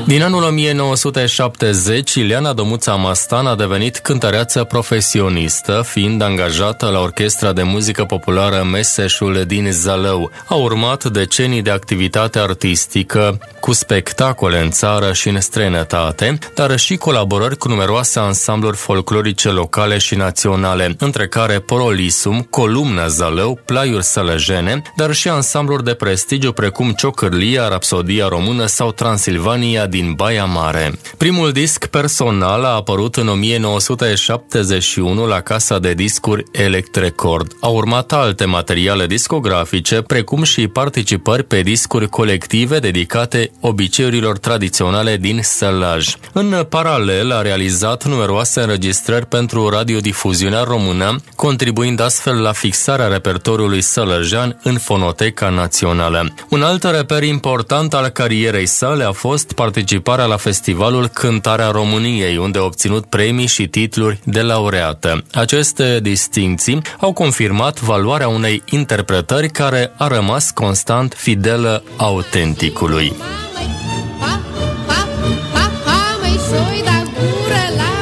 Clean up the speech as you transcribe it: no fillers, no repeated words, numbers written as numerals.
Din anul 1970, Ileana Domuța Mastan a devenit cântăreață profesionistă, fiind angajată la Orchestra de Muzică Populară Meseșul din Zalău. A urmat decenii de activitate artistică, cu spectacole în țară și în străinătate, dar și colaborări cu numeroase ansambluri folclorice locale și naționale, între care Porolisum, Columna Zalău, Plaiuri Sălăjene, dar și ansambluri de prestigiu precum Ciocârlia, Rapsodia Română sau Transilvania din Baia Mare. Primul disc personal a apărut în 1971 la casa de discuri Electrecord. Au urmat alte materiale discografice, precum și participări pe discuri colective dedicate obiceiurilor tradiționale din Sălaj. În paralel a realizat numeroase înregistrări pentru radiodifuziunea română, contribuind astfel la fixarea repertoriului sălăjean în Fonoteca Națională. Un alt reper important al carierei sale a fost participarea la festivalul Cântarea României, unde a obținut premii și titluri de laureată. Aceste distincții au confirmat valoarea unei interpretări care a rămas constant fidelă autenticului. Soy da gură la